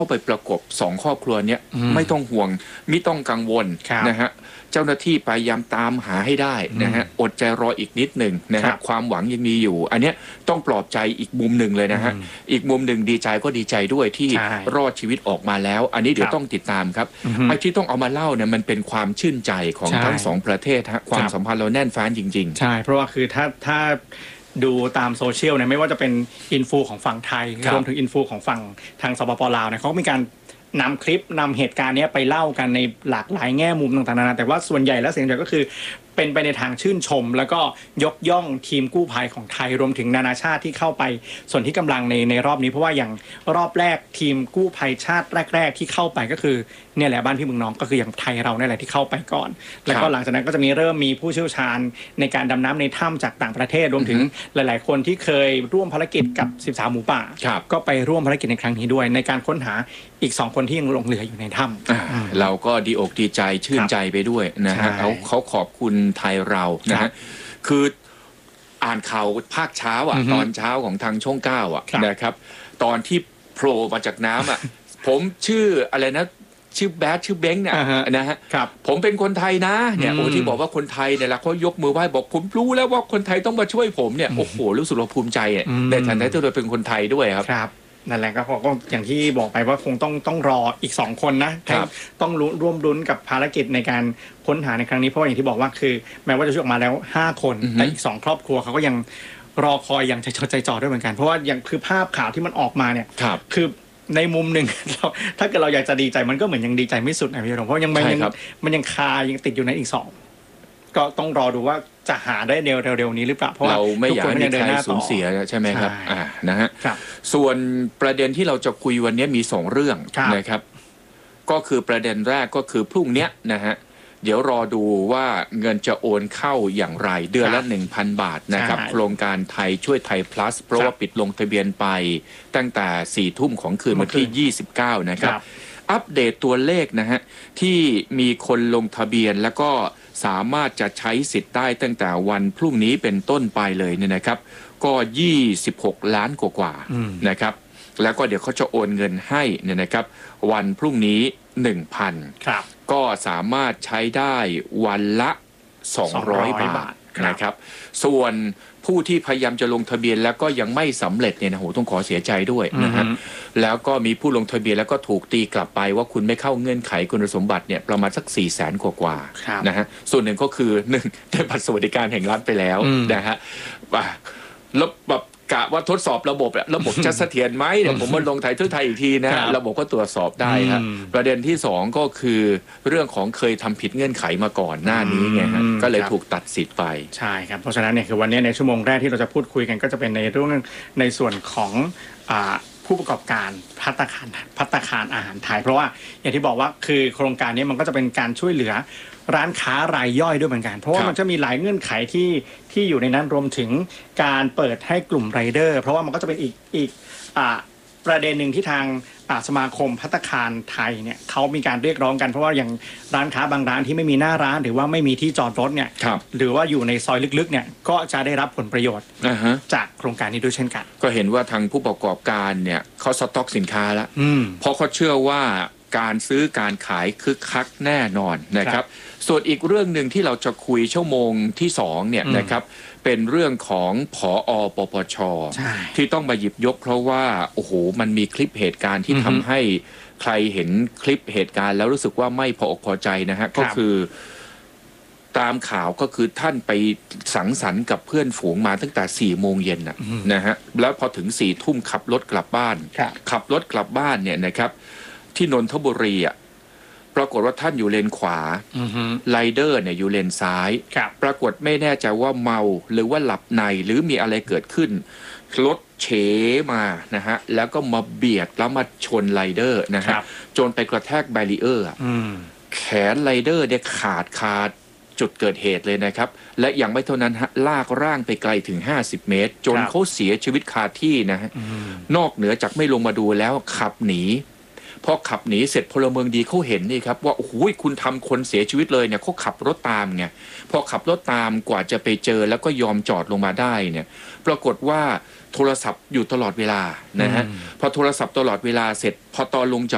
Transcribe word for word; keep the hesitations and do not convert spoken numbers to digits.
เข้าไปประกบสองครอบครัวเนี้ยไม่ต้องห่วงไม่ต้องกังวลนะฮะเจ้าหน้าที่พยายามตามหาให้ได้นะฮะอดใจรออีกนิดหนึ่งนะฮะความหวังยังมีอยู่อันเนี้ยต้องปลอบใจอีกมุมหนึ่งเลยนะฮะอีกมุมหนึ่งดีใจก็ดีใจด้วยที่รอดชีวิตออกมาแล้วอันนี้เดี๋ยวต้องติดตามครับไอ้ที่ต้องเอามาเล่าเนี่ยมันเป็นความชื่นใจของทั้งสองประเทศฮะความสัมพันธ์เราแน่นแฟ้นจริงๆใช่เพราะว่าคือถ้าถ้าดูตามโซเชียลเนี่ยไม่ว่าจะเป็นอินฟูของฝั่งไทยรวมถึงอินฟูของฝั่งทางสปปลาวเนี่ยเขาก็มีการนำคลิปนำเหตุการณ์นี้ไปเล่ากันในหลากหลายแง่มุมต่างๆนานาแต่ว่าส่วนใหญ่แล้วเสียงใหญ่ก็คือเป็นไปในทางชื่นชมแล้วก็ยกย่องทีมกู้ภัยของไทยรวมถึงนานาชาติที่เข้าไปส่วนที่กำลังในในรอบนี้เพราะว่าอย่างรอบแรกทีมกู้ภัยชาติแรกๆที่เข้าไปก็คือเนี่ยแหละบ้านพี่เมืองน้องก็คืออย่างไทยเราเนี่ยแหละที่เข้าไปก่อนแล้วก็หลังจากนั้นก็จะมีเริ่มมีผู้เชี่ยวชาญในการดำน้ำในถ้ำจากต่างประเทศรวมถึงหลายๆคนที่เคยร่วมภารกิจกับสิบสามหมูป่าก็ไปร่วมภารกิจในครั้งนี้ด้วยในการค้นหาอีกสองคนที่ยังหลงเหลืออยู่ในถ้ำเราก็ดีอกดีใจชื่นใจไปด้วยนะฮะเขาเขาขอบคุณไทยเรานะฮะคืออ่านข่าวภาคเช้าอ่ะตอนเช้าของทางช่องเก้าอ่ะนะครับตอนที่โผล่มาจากน้ำอ่ะผมชื่ออะไรนะชื่อแบดชื่อเบ้งเนี่ยนะฮะผมเป็นคนไทยนะเนี่ยโอ้ที่บอกว่าคนไทยเนี่ยละเขายกมือไหว้บอกผมรู้แล้วว่าคนไทยต้องมาช่วยผมเนี่ยโอ้โหรู้สึกเราภูมิใจในฐานะที่เราเป็นคนไทยด้วยครับนั่นแหละก็ก็อย่างที่บอกไปว่าคงต้องต้องรออีกสองคนนะต้องร่วมรุ้นกับภารกิจในการค้นหาในครั้งนี้เพราะอย่างที่บอกว่าคือแม้ว่าจะช่วยออกมาแล้วห้าคนแต่อีกสองครอบครัวเขาก็ยังรอคอยอย่างใจจดใจจ่อด้วยเหมือนกันเพราะว่าอย่างคือภาพข่าวที่มันออกมาเนี่ยคือในมุมหนึ่งเราถ้าเกิดเราอยากจะดีใจมันก็เหมือนยังดีใจไม่สุดนะพี่รงเพราะยังมันยังมันยังคายังติดอยู่ในอีกสองก็ต้องรอดูว่าจะหาได้เร็วๆนี้หรือเปล่าเพราะเราไม่อยากให้ใครสูญเสียใช่ไหมครับอ่านะฮะส่วนประเด็นที่เราจะคุยวันนี้มีสองเรื่องนะครับก็คือประเด็นแรกก็คือพรุ่งนี้นะฮะเดี๋ยวรอดูว่าเงินจะโอนเข้าอย่างไรเดือนละ หนึ่งพัน บาทนะครับโครงการไทยช่วยไทย plus เพราะว่าปิดลงทะเบียนไปตั้งแต่สี่ทุ่มของคืนวันที่ยี่สิบเก้านะครับอัปเดตตัวเลขนะฮะที่มีคนลงทะเบียนแล้วก็สามารถจะใช้สิทธิ์ได้ตั้งแต่วันพรุ่งนี้เป็นต้นไปเลยเนี่ยนะครับก็ยี่สิบหกล้านกว่าๆนะครับแล้วก็เดี๋ยวเขาจะโอนเงินให้เนี่ยนะครับวันพรุ่งนี้ หนึ่งพัน ครับก็สามารถใช้ได้วันละสองร้อยบาทนะครับส่วนผู้ที่พยายามจะลงทะเบียนแล้วก็ยังไม่สำเร็จเนี่ยนะโหต้องขอเสียใจด้วยนะฮะแล้วก็มีผู้ลงทะเบียนแล้วก็ถูกตีกลับไปว่าคุณไม่เข้าเงื่อนไขคุณสมบัติเนี่ยประมาณสักสี่แสนกว่าๆนะฮะส่วนหนึ่งก็คือหนึ่งได้บัตรสวัสดิการแห่งรัฐไปแล้วนะฮะแล้วแบบกะว่าทดสอบระบบระบบจะเสถียรไหมเดี๋ยวผมมาลงไทยทั่วไทยอีกทีนะระบบก็ตรวจสอบได้ครับประเด็นที่สองก็คือเรื่องของเคยทำผิดเงื่อนไขมาก่อนหน้านี้ไงฮะก็เลยถูกตัดสิทธิ์ไปใช่ครับเพราะฉะนั้นเนี่ยคือวันนี้ในชั่วโมงแรกที่เราจะพูดคุยกันก็จะเป็นในเรื่องในส่วนของผู้ประกอบการภัตตาคารภัตตาคารอาหารไทยเพราะว่าอย่างที่บอกว่าคือโครงการนี้มันก็จะเป็นการช่วยเหลือร้านค้ารายย่อยด้วยเหมือนกันเพราะว่ามันจะมีหลายเงื่อนไขที่ที่อยู่ในนั้นรวมถึงการเปิดให้กลุ่มไรเดอร์เพราะว่ามันก็จะเป็นอีกอีกประเด็นหนึ่งที่ทางสมาคมภัตตาคารไทยเนี่ยเขามีการเรียกร้องกันเพราะว่าอย่างร้านค้าบางร้านที่ไม่มีหน้าร้านหรือว่าไม่มีที่จอดรถเนี่ยหรือว่าอยู่ในซอยลึกๆเนี่ยก็จะได้รับผลประโยชน์ uh-huh. จากโครงการนี้ด้วยเช่นกันก็เห็นว่าทางผู้ประกอบการเนี่ยเขาสต็อกสินค้าแล้วเพราะเขาเชื่อว่าการซื้อการขายคึกคักแน่นอนนะครับส่วนอีกเรื่องหนึ่งที่เราจะคุยชั่วโมงที่สองเนี่ยนะครับเป็นเรื่องของผอ.ปปช.ที่ต้องมาหยิบยกเพราะว่าโอ้โหมันมีคลิปเหตุการณ์ที่ทำให้ใครเห็นคลิปเหตุการณ์แล้วรู้สึกว่าไม่พออกพอใจนะฮะก็คือตามข่าวก็คือท่านไปสังสรรค์กับเพื่อนฝูงมาตั้งแต่สี่โมงเย็นนะนะฮะแล้วพอถึงสี่ทุ่มขับรถกลับบ้านขับรถกลับบ้านเนี่ยนะครับที่นนทบุรีอ่ะปรากฏว่าท่านอยู่เลนขวาไรเดอร์เนี่ยอยู่เลนซ้ายปรากฏไม่แน่ใจว่าเมาหรือว่าหลับในหรือมีอะไรเกิดขึ้นรถเฉมานะฮะแล้วก็มาเบียดแล้วมาชนไรเดอร์นะฮะจนไปกระแทกแบรีเออร์แขนไรเดอร์เนี่ยขาดขาดจุดเกิดเหตุเลยนะครับและยังไม่เท่านั้นฮะลากร่างไปไกลถึงห้าสิบเมตรจนเขาเสียชีวิตคาที่นะฮะนอกเหนือจากไม่ลงมาดูแล้วขับหนีพอขับหนีเสร็จพลเมืองดีเขาเห็นนี่ครับว่าโอ้โหคุณทำคนเสียชีวิตเลยเนี่ยเขาขับรถตามไงพอขับรถตามกว่าจะไปเจอแล้วก็ยอมจอดลงมาได้เนี่ยปรากฏว่าโทรศัพท์อยู่ตลอดเวลานะฮะพอโทรศัพท์ตลอดเวลาเสร็จพอตอนลงจาก